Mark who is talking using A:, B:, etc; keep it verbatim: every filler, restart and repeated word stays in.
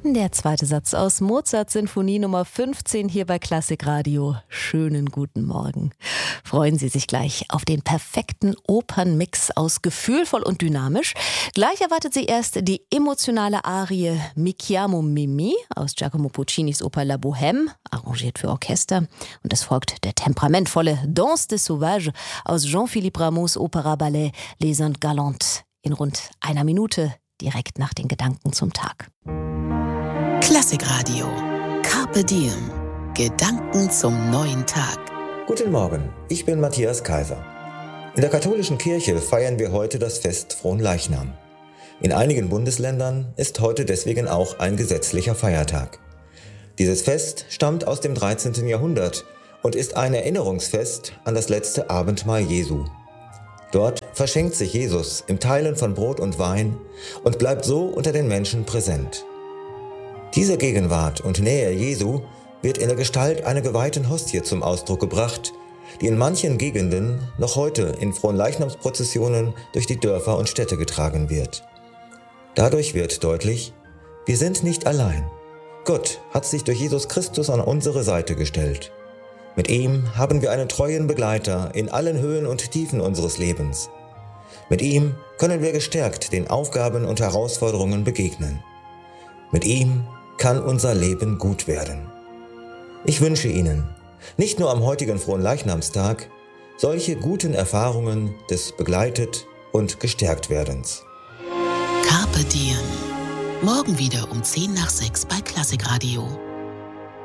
A: Der zweite Satz aus Mozarts Sinfonie Nummer fünfzehn hier bei Klassikradio. Schönen guten Morgen. Freuen Sie sich gleich auf den perfekten Opernmix aus gefühlvoll und dynamisch. Gleich erwartet Sie erst die emotionale Arie Mi chiamo Mimi aus Giacomo Puccinis Oper La Bohème, arrangiert für Orchester. Und es folgt der temperamentvolle Danse des Sauvages aus Jean-Philippe Rameaus Opera Ballet Les Indes Galantes in rund einer Minute, direkt nach den Gedanken zum Tag.
B: Klassikradio. Carpe Diem. Gedanken zum neuen Tag.
C: Guten Morgen, ich bin Matthias Kaiser. In der katholischen Kirche feiern wir heute das Fest Fronleichnam. In einigen Bundesländern ist heute deswegen auch ein gesetzlicher Feiertag. Dieses Fest stammt aus dem dreizehnten Jahrhundert und ist ein Erinnerungsfest an das letzte Abendmahl Jesu. Dort verschenkt sich Jesus im Teilen von Brot und Wein und bleibt so unter den Menschen präsent. Diese Gegenwart und Nähe Jesu wird in der Gestalt einer geweihten Hostie zum Ausdruck gebracht, die in manchen Gegenden noch heute in Fronleichnamsprozessionen durch die Dörfer und Städte getragen wird. Dadurch wird deutlich, wir sind nicht allein. Gott hat sich durch Jesus Christus an unsere Seite gestellt. Mit ihm haben wir einen treuen Begleiter in allen Höhen und Tiefen unseres Lebens. Mit ihm können wir gestärkt den Aufgaben und Herausforderungen begegnen. Mit ihm kann unser Leben gut werden. Ich wünsche Ihnen, nicht nur am heutigen Fronleichnamstag, solche guten Erfahrungen des Begleitet- und Gestärktwerdens.
B: Carpe Diem. Morgen wieder um zehn nach sechs bei Klassikradio.